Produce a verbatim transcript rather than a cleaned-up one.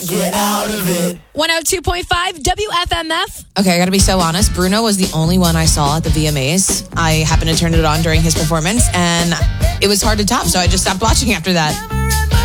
get out of it. one oh two point five W F M F. Okay, I gotta be so honest. Bruno was the only one I saw at the V M As. I happened to turn it on during his performance, and it was hard to top, so I just stopped watching after that.